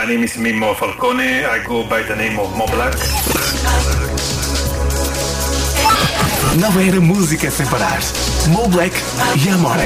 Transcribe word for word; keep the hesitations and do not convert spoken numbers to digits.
name is Mimmo Falcone. I go by the name of Mo Black. Nova Era Música sem parar. Mo Black e Amore.